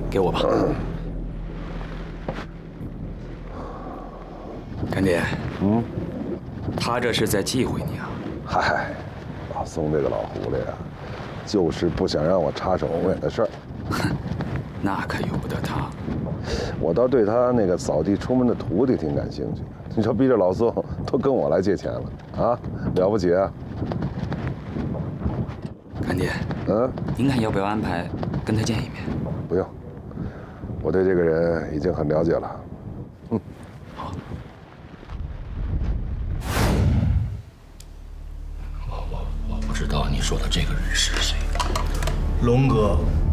给我吧。干爹，他这是在忌讳你啊。 嗨，老宋这个老狐狸啊，就是不想让我插手红远的事儿。 哼，那可由不得他。 我倒对他那个扫地出门的徒弟挺感兴趣的。你说逼着老宋都跟我来借钱了啊，了不起啊！ 干爹，您看要不要安排跟他见一面？ 不用，我对这个人已经很了解了。 好。 我不知道你说的这个人是谁。龙哥